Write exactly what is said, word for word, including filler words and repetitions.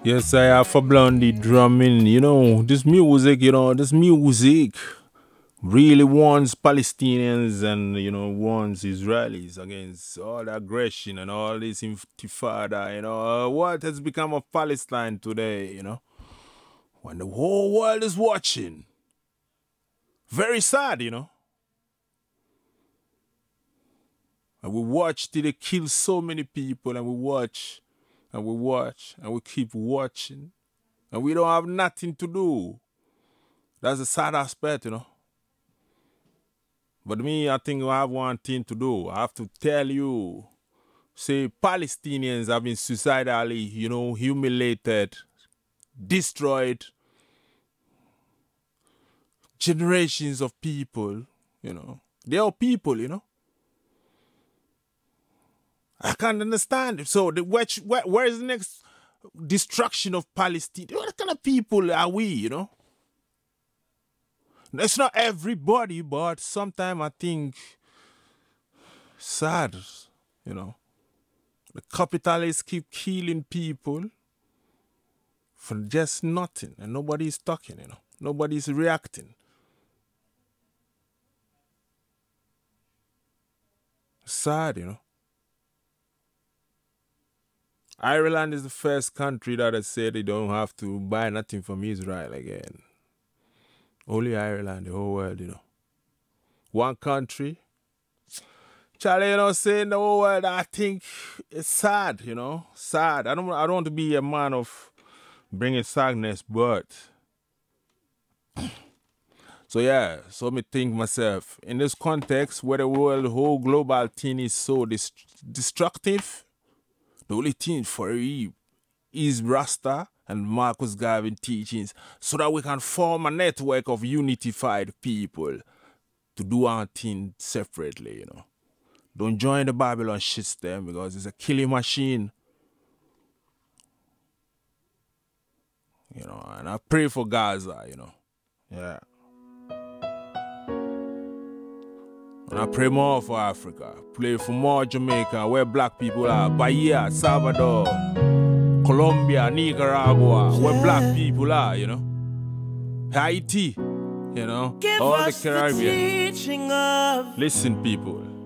Yes, I have for Blondie drumming. You know, this music, you know, this music really warns Palestinians and, you know, warns Israelis against all the aggression and all this intifada, you know. Uh, what has become of Palestine today, you know, when the whole world is watching? Very sad, you know. And we watch till they kill so many people, and we watch, and we watch, and we keep watching, and we don't have nothing to do. That's the sad aspect, you know. But me, I think I have one thing to do. I have to tell you, say Palestinians have been suicidally, you know, humiliated, destroyed. Generations of people, you know. They are people, you know. I can't understand it. So the, which, where, where is the next destruction of Palestine? What kind of people are we, you know? It's not everybody, but sometimes I think sad, you know. The capitalists keep killing people for just nothing, and nobody's talking, you know. Nobody's reacting. Sad, you know. Ireland is the first country that has said they don't have to buy nothing from Israel again. Only Ireland, the whole world, you know. One country. Charlie, you know, saying the whole world, I think it's sad, you know. Sad. I don't I don't want to be a man of bringing sadness, but so yeah, so me think myself, in this context where the world, the whole global thing is so dis- destructive, the only thing for you is Rasta and Marcus Garvey teachings so that we can form a network of unified people to do our thing separately, you know. Don't join the Babylon system because it's a killing machine. You know, and I pray for Gaza, you know. Yeah. And I pray more for Africa. Pray for more Jamaica, where black people are. Bahia, Salvador, Colombia, Nicaragua, where black people are, you know. Haiti, you know. Give all us the Caribbean. The teaching of Listen, people.